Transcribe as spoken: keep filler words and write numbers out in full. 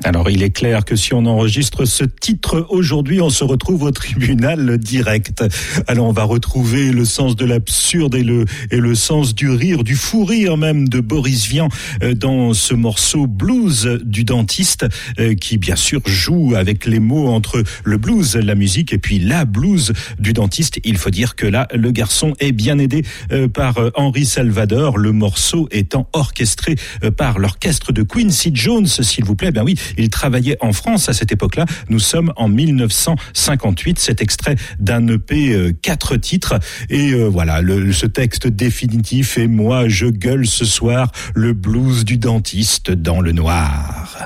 Alors, il est clair que si on enregistre ce titre aujourd'hui, on se retrouve au tribunal direct. Alors, on va retrouver le sens de l'absurde et le, et le sens du rire, du fou rire même de Boris Vian dans ce morceau Blues du dentiste, qui bien sûr joue avec les mots entre le blues, la musique, et puis la blues du dentiste. Il faut dire que là, le garçon est bien aidé par Henri Salvador, le morceau étant orchestré par l'orchestre de Quincy Jones, s'il vous plaît. Ben oui, il travaillait en France à cette époque-là. Nous sommes en dix-neuf cent cinquante-huit. Cet extrait d'un E P, euh, quatre titres. Et euh, voilà, le, ce texte définitif. Et moi, je gueule ce soir le blues du dentiste dans le noir.